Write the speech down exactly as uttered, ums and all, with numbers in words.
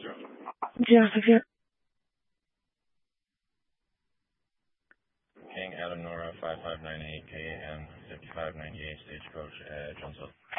Zero five zero. King Adam Nora five five nine eight K M fifty five ninety eight Stagecoach at Jonesville.